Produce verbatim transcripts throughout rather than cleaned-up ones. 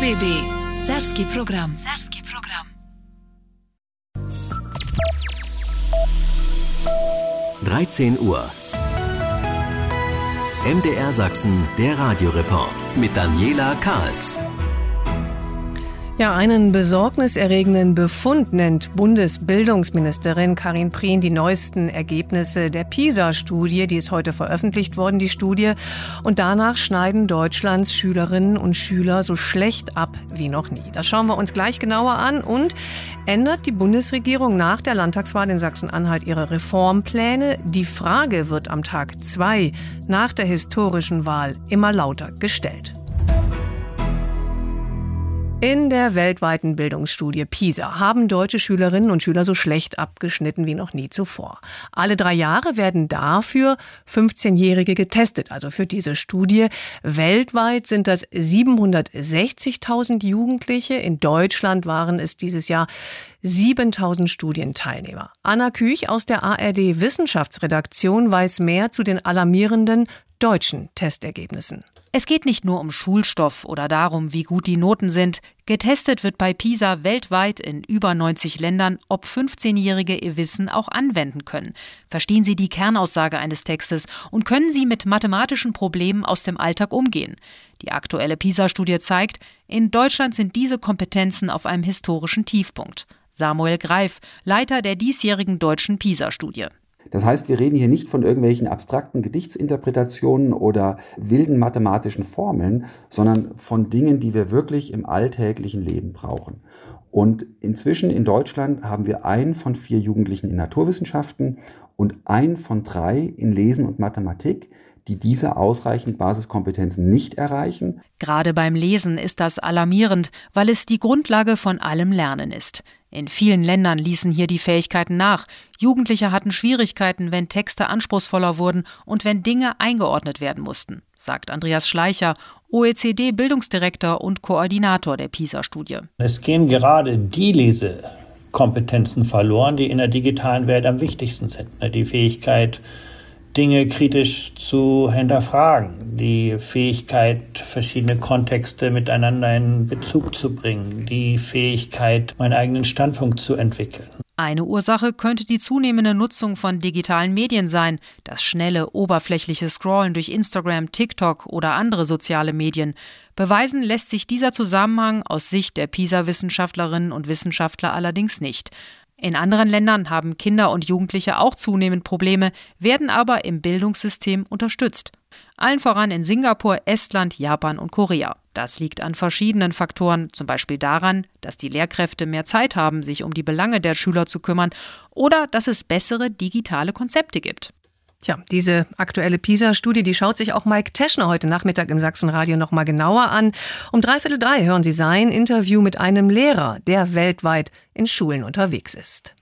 B B. Serbski program. Serbski program. dreizehn Uhr. M D R Sachsen, der Radioreport mit Daniela Kahls. Ja, einen besorgniserregenden Befund nennt Bundesbildungsministerin Karin Prien die neuesten Ergebnisse der PISA-Studie. Die ist heute veröffentlicht worden, die Studie. Und danach schneiden Deutschlands Schülerinnen und Schüler so schlecht ab wie noch nie. Das schauen wir uns gleich genauer an. Und ändert die Bundesregierung nach der Landtagswahl in Sachsen-Anhalt ihre Reformpläne? Die Frage wird am Tag zwei nach der historischen Wahl immer lauter gestellt. In der weltweiten Bildungsstudie PISA haben deutsche Schülerinnen und Schüler so schlecht abgeschnitten wie noch nie zuvor. Alle drei Jahre werden dafür fünfzehnjährige getestet, also für diese Studie. Weltweit sind das siebenhundertsechzigtausend Jugendliche. In Deutschland waren es dieses Jahr siebentausend Studienteilnehmer. Anna Küch aus der A R D Wissenschaftsredaktion weiß mehr zu den alarmierenden deutschen Testergebnissen. Es geht nicht nur um Schulstoff oder darum, wie gut die Noten sind. Getestet wird bei PISA weltweit in über neunzig Ländern, ob fünfzehnjährige ihr Wissen auch anwenden können. Verstehen sie die Kernaussage eines Textes und können sie mit mathematischen Problemen aus dem Alltag umgehen? Die aktuelle PISA-Studie zeigt, in Deutschland sind diese Kompetenzen auf einem historischen Tiefpunkt. Samuel Greif, Leiter der diesjährigen deutschen PISA-Studie. Das heißt, wir reden hier nicht von irgendwelchen abstrakten Gedichtsinterpretationen oder wilden mathematischen Formeln, sondern von Dingen, die wir wirklich im alltäglichen Leben brauchen. Und inzwischen in Deutschland haben wir einen von vier Jugendlichen in Naturwissenschaften und einen von drei in Lesen und Mathematik, die diese ausreichend Basiskompetenzen nicht erreichen. Gerade beim Lesen ist das alarmierend, weil es die Grundlage von allem Lernen ist. In vielen Ländern ließen hier die Fähigkeiten nach. Jugendliche hatten Schwierigkeiten, wenn Texte anspruchsvoller wurden und wenn Dinge eingeordnet werden mussten, sagt Andreas Schleicher, O E C D-Bildungsdirektor und Koordinator der PISA-Studie. Es gehen gerade die Lesekompetenzen verloren, die in der digitalen Welt am wichtigsten sind. Die Fähigkeit, Dinge kritisch zu hinterfragen, die Fähigkeit, verschiedene Kontexte miteinander in Bezug zu bringen, die Fähigkeit, meinen eigenen Standpunkt zu entwickeln. Eine Ursache könnte die zunehmende Nutzung von digitalen Medien sein, das schnelle, oberflächliche Scrollen durch Instagram, TikTok oder andere soziale Medien. Beweisen lässt sich dieser Zusammenhang aus Sicht der PISA-Wissenschaftlerinnen und Wissenschaftler allerdings nicht. In anderen Ländern haben Kinder und Jugendliche auch zunehmend Probleme, werden aber im Bildungssystem unterstützt. Allen voran in Singapur, Estland, Japan und Korea. Das liegt an verschiedenen Faktoren, zum Beispiel daran, dass die Lehrkräfte mehr Zeit haben, sich um die Belange der Schüler zu kümmern oder dass es bessere digitale Konzepte gibt. Tja, diese aktuelle PISA-Studie, die schaut sich auch Mike Teschner heute Nachmittag im Sachsenradio noch mal genauer an. Um dreiviertel drei hören Sie sein Interview mit einem Lehrer, der weltweit in Schulen unterwegs ist.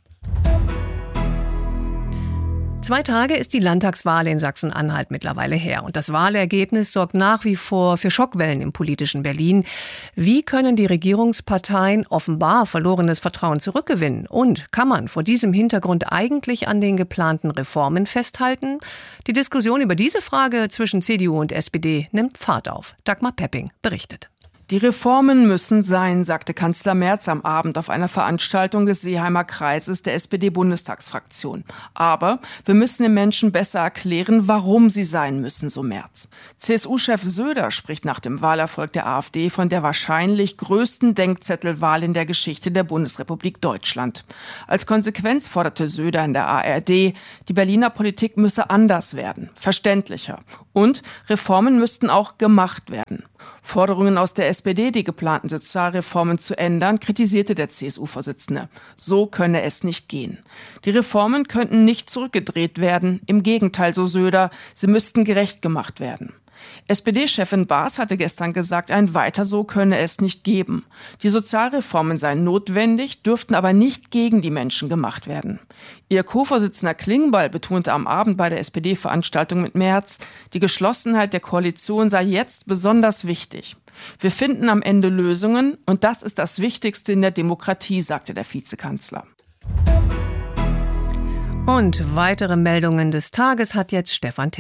Zwei Tage ist die Landtagswahl in Sachsen-Anhalt mittlerweile her. Und das Wahlergebnis sorgt nach wie vor für Schockwellen im politischen Berlin. Wie können die Regierungsparteien offenbar verlorenes Vertrauen zurückgewinnen? Und kann man vor diesem Hintergrund eigentlich an den geplanten Reformen festhalten? Die Diskussion über diese Frage zwischen C D U und S P D nimmt Fahrt auf. Dagmar Pepping berichtet. Die Reformen müssen sein, sagte Kanzler Merz am Abend auf einer Veranstaltung des Seeheimer Kreises der S P D-Bundestagsfraktion. Aber wir müssen den Menschen besser erklären, warum sie sein müssen, so Merz. C S U-Chef Söder spricht nach dem Wahlerfolg der AfD von der wahrscheinlich größten Denkzettelwahl in der Geschichte der Bundesrepublik Deutschland. Als Konsequenz forderte Söder in der A R D, die Berliner Politik müsse anders werden, verständlicher. Und Reformen müssten auch gemacht werden. Forderungen aus der S P D, die geplanten Sozialreformen zu ändern, kritisierte der C S U-Vorsitzende. So könne es nicht gehen. Die Reformen könnten nicht zurückgedreht werden. Im Gegenteil, so Söder, sie müssten gerecht gemacht werden. S P D-Chefin Baas hatte gestern gesagt, ein Weiter so könne es nicht geben. Die Sozialreformen seien notwendig, dürften aber nicht gegen die Menschen gemacht werden. Ihr Co-Vorsitzender Klingbeil betonte am Abend bei der S P D-Veranstaltung mit Merz, die Geschlossenheit der Koalition sei jetzt besonders wichtig. Wir finden am Ende Lösungen und das ist das Wichtigste in der Demokratie, sagte der Vizekanzler. Und weitere Meldungen des Tages hat jetzt Stefan Tittel.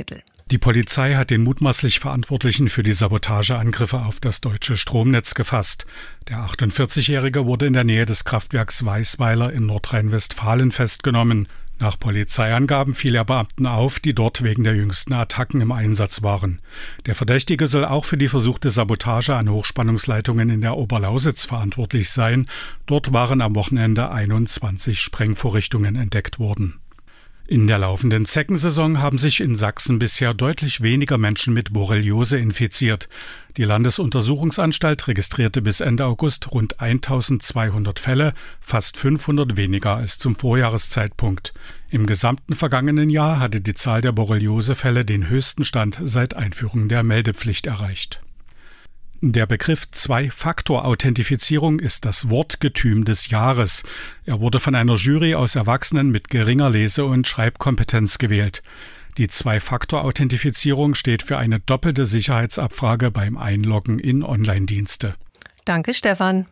Die Polizei hat den mutmaßlich Verantwortlichen für die Sabotageangriffe auf das deutsche Stromnetz gefasst. Der achtundvierzigjährige wurde in der Nähe des Kraftwerks Weißweiler in Nordrhein-Westfalen festgenommen. Nach Polizeiangaben fiel er Beamten auf, die dort wegen der jüngsten Attacken im Einsatz waren. Der Verdächtige soll auch für die versuchte Sabotage an Hochspannungsleitungen in der Oberlausitz verantwortlich sein. Dort waren am Wochenende einundzwanzig Sprengvorrichtungen entdeckt worden. In der laufenden Zeckensaison haben sich in Sachsen bisher deutlich weniger Menschen mit Borreliose infiziert. Die Landesuntersuchungsanstalt registrierte bis Ende August rund eintausendzweihundert Fälle, fast fünfhundert weniger als zum Vorjahreszeitpunkt. Im gesamten vergangenen Jahr hatte die Zahl der Borreliosefälle den höchsten Stand seit Einführung der Meldepflicht erreicht. Der Begriff Zwei-Faktor-Authentifizierung ist das Wortgetüm des Jahres. Er wurde von einer Jury aus Erwachsenen mit geringer Lese- und Schreibkompetenz gewählt. Die Zwei-Faktor-Authentifizierung steht für eine doppelte Sicherheitsabfrage beim Einloggen in Online-Dienste. Danke, Stefan.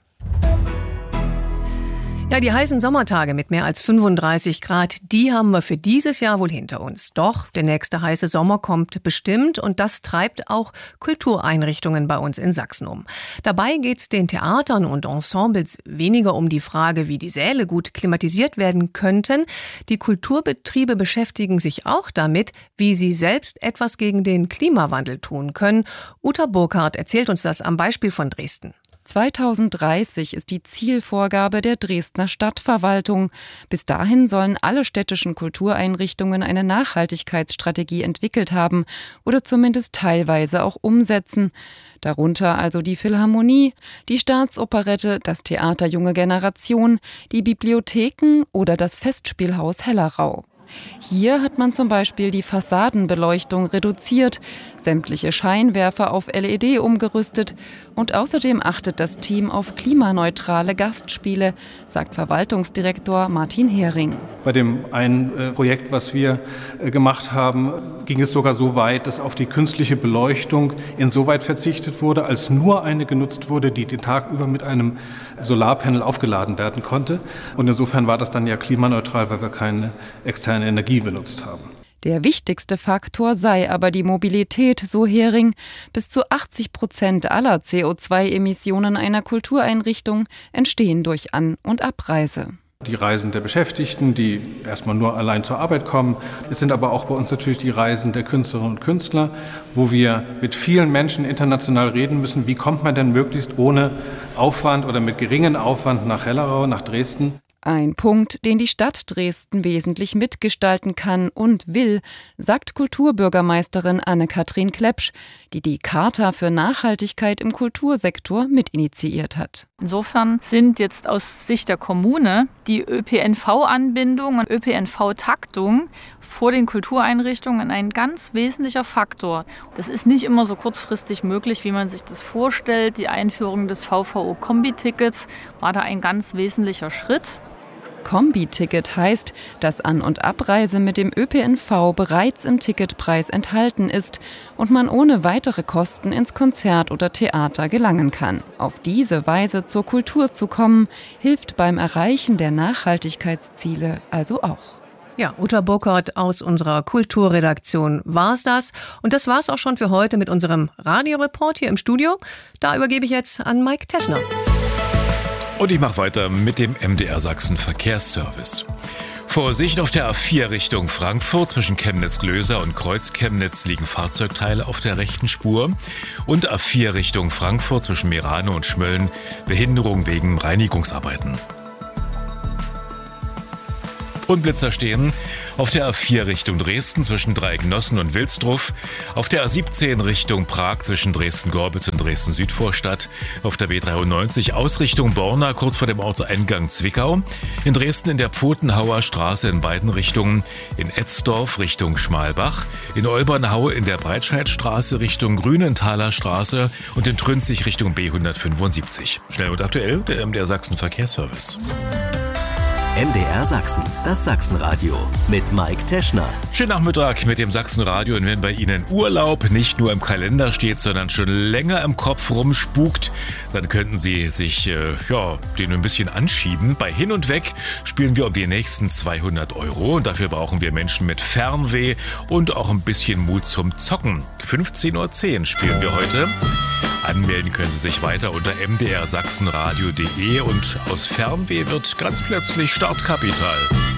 Ja, die heißen Sommertage mit mehr als fünfunddreißig Grad, die haben wir für dieses Jahr wohl hinter uns. Doch der nächste heiße Sommer kommt bestimmt und das treibt auch Kultureinrichtungen bei uns in Sachsen um. Dabei geht's den Theatern und Ensembles weniger um die Frage, wie die Säle gut klimatisiert werden könnten. Die Kulturbetriebe beschäftigen sich auch damit, wie sie selbst etwas gegen den Klimawandel tun können. Uta Burkhardt erzählt uns das am Beispiel von Dresden. zweitausenddreißig ist die Zielvorgabe der Dresdner Stadtverwaltung. Bis dahin sollen alle städtischen Kultureinrichtungen eine Nachhaltigkeitsstrategie entwickelt haben oder zumindest teilweise auch umsetzen. Darunter also die Philharmonie, die Staatsoperette, das Theater Junge Generation, die Bibliotheken oder das Festspielhaus Hellerau. Hier hat man zum Beispiel die Fassadenbeleuchtung reduziert, sämtliche Scheinwerfer auf L E D umgerüstet und außerdem achtet das Team auf klimaneutrale Gastspiele, sagt Verwaltungsdirektor Martin Hering. Bei dem einen äh, Projekt, was wir äh, gemacht haben, ging es sogar so weit, dass auf die künstliche Beleuchtung insoweit verzichtet wurde, als nur eine genutzt wurde, die den Tag über mit einem Solarpanel aufgeladen werden konnte. Und insofern war das dann ja klimaneutral, weil wir keine externe Energie benutzt haben. Der wichtigste Faktor sei aber die Mobilität, so Hering. Bis zu achtzig Prozent aller C O zwei Emissionen einer Kultureinrichtung entstehen durch An- und Abreise. Die Reisen der Beschäftigten, die erstmal nur allein zur Arbeit kommen. Es sind aber auch bei uns natürlich die Reisen der Künstlerinnen und Künstler, wo wir mit vielen Menschen international reden müssen. Wie kommt man denn möglichst ohne Aufwand oder mit geringem Aufwand nach Hellerau, nach Dresden? Ein Punkt, den die Stadt Dresden wesentlich mitgestalten kann und will, sagt Kulturbürgermeisterin Anne-Kathrin Klepsch, die die Charta für Nachhaltigkeit im Kultursektor mitinitiiert hat. Insofern sind jetzt aus Sicht der Kommune die Ö P N V-Anbindung und Ö P N V-Taktung vor den Kultureinrichtungen ein ganz wesentlicher Faktor. Das ist nicht immer so kurzfristig möglich, wie man sich das vorstellt. Die Einführung des V V O-Kombi-Tickets war da ein ganz wesentlicher Schritt. Kombi-Ticket heißt, dass An- und Abreise mit dem Ö P N V bereits im Ticketpreis enthalten ist und man ohne weitere Kosten ins Konzert oder Theater gelangen kann. Auf diese Weise zur Kultur zu kommen, hilft beim Erreichen der Nachhaltigkeitsziele also auch. Ja, Uta Burkhardt aus unserer Kulturredaktion war's das. Und das war's auch schon für heute mit unserem Radioreport hier im Studio. Da übergebe ich jetzt an Mike Teschner. Und ich mache weiter mit dem M D R Sachsen Verkehrsservice. Vorsicht auf der A vier Richtung Frankfurt zwischen Chemnitz-Glöser und Kreuz-Chemnitz liegen Fahrzeugteile auf der rechten Spur. Und A vier Richtung Frankfurt zwischen Merano und Schmölln Behinderung wegen Reinigungsarbeiten. Und Blitzer stehen auf der A vier Richtung Dresden zwischen Dreiecknossen und Wilsdruff, auf der A siebzehn Richtung Prag zwischen Dresden-Gorbitz und Dresden-Südvorstadt, auf der B dreiundneunzig Ausrichtung Borna kurz vor dem Ortseingang Zwickau, in Dresden in der Pfotenhauer Straße in beiden Richtungen, in Etzdorf Richtung Schmalbach, in Olbernhau in der Breitscheidstraße Richtung Grünenthaler Straße und in Trünzig Richtung B hundertfünfundsiebzig. Schnell und aktuell der M D R Sachsen Verkehrsservice. M D R Sachsen, das Sachsenradio mit Mike Teschner. Schönen Nachmittag mit dem Sachsenradio, und wenn bei Ihnen Urlaub nicht nur im Kalender steht, sondern schon länger im Kopf rumspukt, dann könnten Sie sich äh, ja, den ein bisschen anschieben. Bei Hin und Weg spielen wir um die nächsten zweihundert Euro und dafür brauchen wir Menschen mit Fernweh und auch ein bisschen Mut zum Zocken. fünfzehn Uhr zehn spielen wir heute. Anmelden können Sie sich weiter unter m d r sachsenradio punkt d e und aus Fernweh wird ganz plötzlich Startkapital.